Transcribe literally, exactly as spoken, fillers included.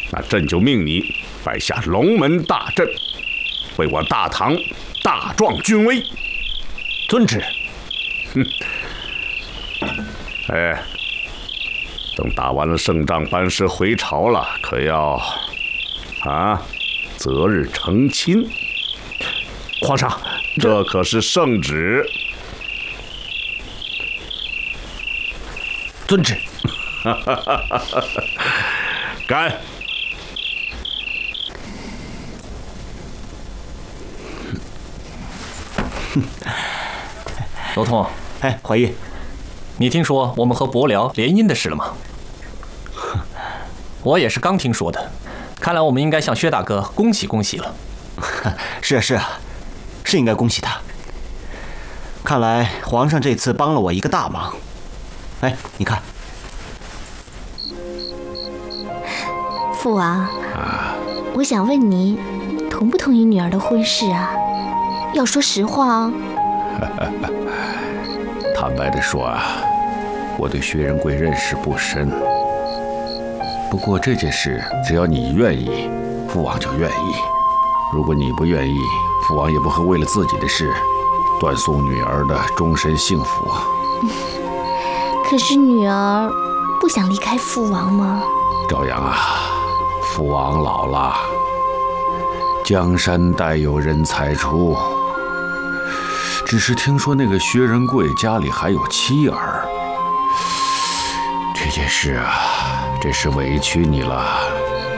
那朕就命你摆下龙门大阵，为我大唐大壮军威。 遵旨。 哼。哎，等打完了胜仗，班师回朝了，可要啊，择日成亲。 皇上， 这可是圣旨。 遵旨。 干！ 罗通， 哎，怀玉， 你听说我们和伯辽联姻的事了吗？我也是刚听说的，看来我们应该向薛大哥恭喜恭喜了。 是啊是啊，是应该恭喜他。看来皇上这次帮了我一个大忙。哎，你看， 父王，我想问你，同不同意女儿的婚事啊？要说实话哦。 坦白的说啊，我对薛仁贵认识不深。不过这件事，只要你愿意，父王就愿意；如果你不愿意，父王也不会为了自己的事断送女儿的终身幸福啊。 可是女儿不想离开父王吗？ 朝阳啊，父王老了，江山代有人才出。只是听说那个薛仁贵家里还有妻儿，这件事啊，真是委屈你了。